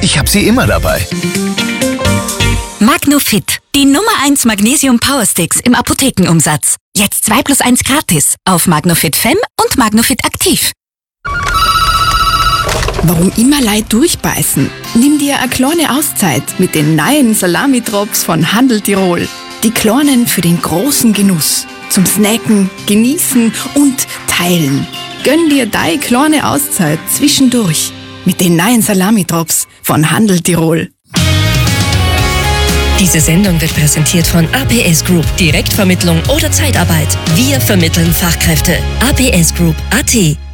Ich habe sie immer dabei. Magnofit, die Nummer 1 Magnesium Powersticks im Apothekenumsatz. Jetzt 2+1 gratis auf Magnofit Fem und Magnofit Aktiv. Warum immer Leid durchbeißen? Nimm dir eine kleine Auszeit mit den neuen Salami-Drops von Handel Tirol. Die kleinen für den großen Genuss. Zum Snacken, Genießen und Teilen. Gönn dir deine kleine Auszeit zwischendurch mit den neuen Salami-Drops von Handel Tirol. Diese Sendung wird präsentiert von APS Group, Direktvermittlung oder Zeitarbeit. Wir vermitteln Fachkräfte. APS Group AT.